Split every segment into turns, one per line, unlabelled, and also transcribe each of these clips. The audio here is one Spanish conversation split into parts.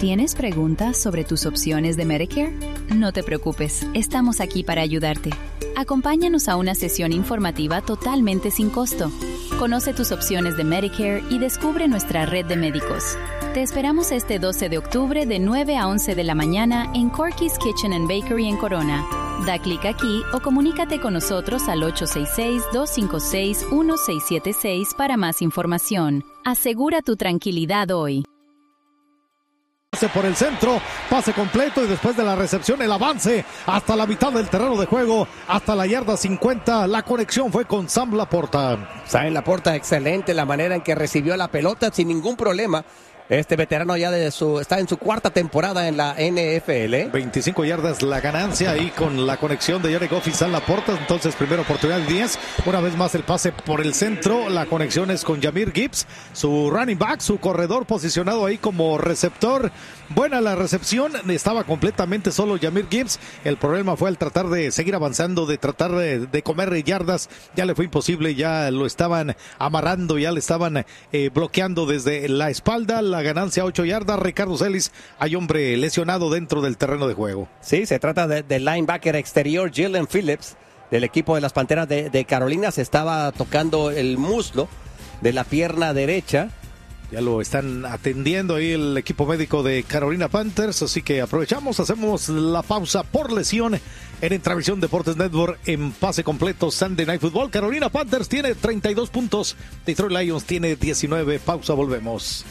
¿Tienes preguntas sobre tus opciones de Medicare? No te preocupes, estamos aquí para ayudarte. Acompáñanos a una sesión informativa totalmente sin costo. Conoce tus opciones de Medicare y descubre nuestra red de médicos. Te esperamos este 12 de octubre de 9 a 11 de la mañana en Corky's Kitchen and Bakery en Corona. Da clic aquí o comunícate con nosotros al 866-256-1676 para más información. Asegura tu tranquilidad hoy.
Pase por el centro, pase completo y después de la recepción el avance hasta la mitad del terreno de juego, hasta la yarda 50, la conexión fue con Sam Laporta.
Sam Laporta, excelente la manera en que recibió la pelota sin ningún problema. Este veterano ya está en su cuarta temporada en la NFL.
25 yardas la ganancia y con la conexión de Jared Goff y Sam Laporta. Entonces, primera oportunidad 10. Una vez más el pase por el centro. La conexión es con Jahmyr Gibbs, su running back, su corredor posicionado ahí como receptor. Buena la recepción. Estaba completamente solo Jahmyr Gibbs. El problema fue al tratar de seguir avanzando, de tratar de comer yardas. Ya le fue imposible. Ya lo estaban amarrando, ya le estaban bloqueando desde la espalda. La ganancia 8 yardas. Ricardo Celis, hay hombre lesionado dentro del terreno de juego.
Sí, se trata del linebacker exterior Jalen Phillips del equipo de las Panteras de Carolina. Se estaba tocando el muslo de la pierna derecha.
Ya lo están atendiendo ahí el equipo médico de Carolina Panthers, así que aprovechamos, hacemos la pausa por lesión en Intravisión Deportes Network en pase completo Sunday Night Football. Carolina Panthers tiene 32 puntos, Detroit Lions tiene 19, pausa, volvemos.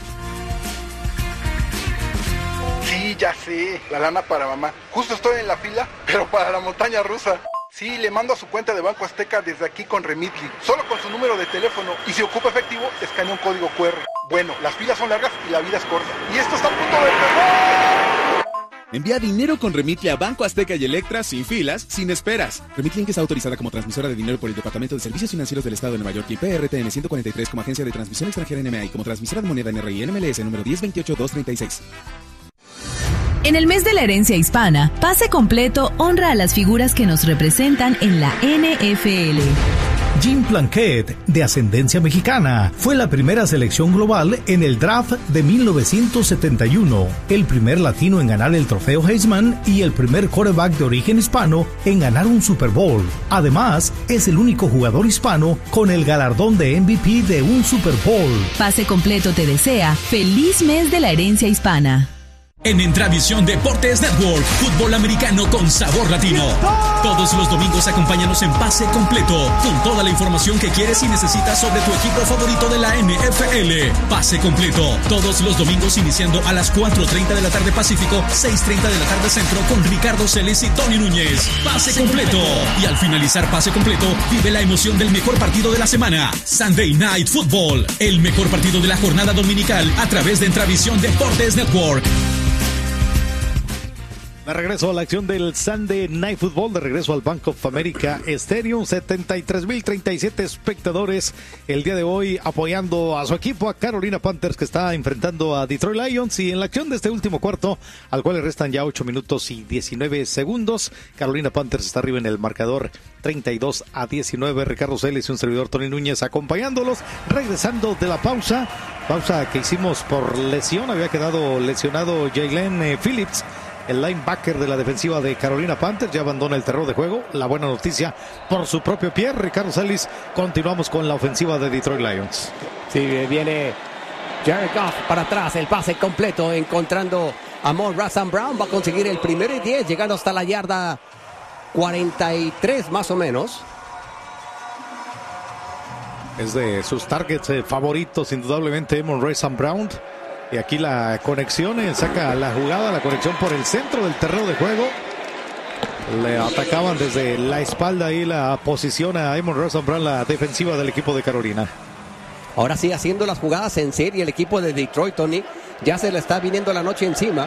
Sí, ya sé, la lana para mamá. Justo estoy en la fila, pero para la montaña rusa. Sí, le mando a su cuenta de Banco Azteca desde aquí con Remitly, solo con su número de teléfono, y si ocupa efectivo, escanea un código QR. Bueno, las filas son largas y la vida es corta. Y esto está a punto de empezar.
Envía dinero con Remitly a Banco Azteca y Electra sin filas, sin esperas. Remitly Inc. está autorizada como transmisora de dinero por el Departamento de Servicios Financieros del Estado de Nueva York y PRTN 143 como agencia de transmisión extranjera NMA y como transmisora de moneda NRI NMLS número 1028236.
En el mes de la herencia hispana, Pase Completo honra a las figuras que nos representan en la NFL.
Jim Plunkett, de ascendencia mexicana, fue la primera selección global en el draft de 1971, el primer latino en ganar el trofeo Heisman y el primer quarterback de origen hispano en ganar un Super Bowl. Además, es el único jugador hispano con el galardón de MVP de un Super Bowl.
Pase Completo te desea feliz mes de la herencia hispana.
En Intravisión Deportes Network, fútbol americano con sabor latino. Todos los domingos acompáñanos en Pase Completo, con toda la información que quieres y necesitas sobre tu equipo favorito de la NFL. Pase Completo, todos los domingos iniciando a las 4:30 de la tarde Pacífico, 6:30 de la tarde Centro, con Ricardo Celis y Tony Núñez. Pase Completo. Y al finalizar Pase Completo, vive la emoción del mejor partido de la semana. Sunday Night Football, el mejor partido de la jornada dominical a través de Intravisión Deportes Network.
De regreso a la acción del Sunday Night Football, de regreso al Bank of America Stadium, 73,037 espectadores el día de hoy apoyando a su equipo, a Carolina Panthers, que está enfrentando a Detroit Lions. Y en la acción de este último cuarto, al cual le restan ya 8 minutos y 19 segundos, Carolina Panthers está arriba en el marcador 32-19. Ricardo Celis y un servidor Tony Núñez acompañándolos, regresando de la pausa que hicimos por lesión. Había quedado lesionado Jalen Phillips, el linebacker de la defensiva de Carolina Panthers, ya abandona el terreno de juego. La buena noticia por su propio pie, Ricardo Celis. Continuamos con la ofensiva de Detroit Lions.
Sí, viene Jared Goff para atrás, el pase completo, encontrando a Amon-Ra St. Brown. Va a conseguir el primero y 10, llegando hasta la yarda 43 más o menos.
Es de sus targets favoritos, indudablemente, Amon-Ra St. Brown. Y aquí la conexión, saca la jugada, la conexión por el centro del terreno de juego. Le atacaban desde la espalda y la posición a Amon-Ra St. Brown, la defensiva del equipo de Carolina.
Ahora sí, haciendo las jugadas en serie, el equipo de Detroit, Tony, ya se le está viniendo la noche encima.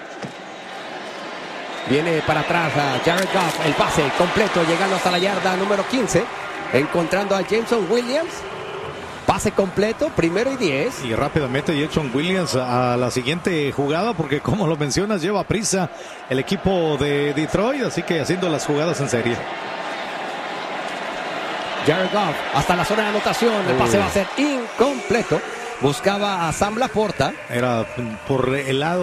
Viene para atrás a Jared Goff, el pase completo, llegando hasta la yarda número 15, encontrando a Jameson Williams. Pase completo, primero y 10.
Y rápidamente Jameson Williams a la siguiente jugada, porque como lo mencionas, lleva prisa el equipo de Detroit, así que haciendo las jugadas en serie.
Jared Goff hasta la zona de anotación, el pase va a ser incompleto. Buscaba a Sam Laporta.
Era por el lado